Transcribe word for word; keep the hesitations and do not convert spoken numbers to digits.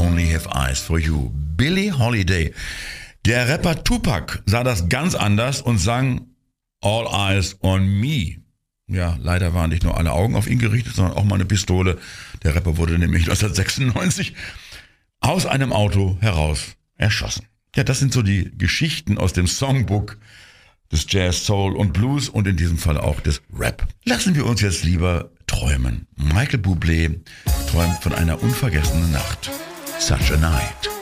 only have eyes for you. Billie Holiday. Der Rapper Tupac sah das ganz anders und sang All Eyes on Me. Ja, leider waren nicht nur alle Augen auf ihn gerichtet, sondern auch mal eine Pistole. Der Rapper wurde nämlich neunzehnhundertsechsundneunzig aus einem Auto heraus erschossen. Ja, das sind so die Geschichten aus dem Songbook des Jazz, Soul und Blues und in diesem Fall auch des Rap. Lassen wir uns jetzt lieber träumen. Michael Bublé träumt von einer unvergessenen Nacht. Such a night.